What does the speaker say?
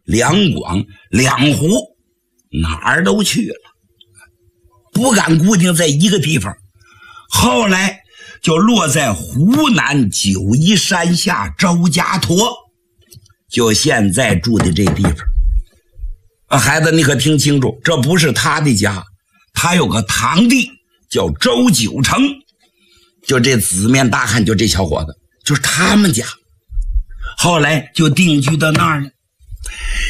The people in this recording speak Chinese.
两广、两湖，哪儿都去了，不敢固定在一个地方。后来就落在湖南九嶷山下周家坨，就现在住的这地方。孩子，你可听清楚，这不是他的家，他有个堂弟叫周九成，就这紫面大汉，就这小伙子，就是他们家。后来就定居到那儿了。